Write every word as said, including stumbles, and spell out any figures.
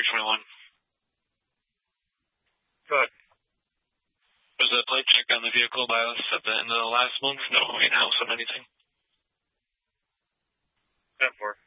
three twenty-one. Good. Was the plate check on the vehicle by us at the end of the last month? No, in-house on anything. ten four.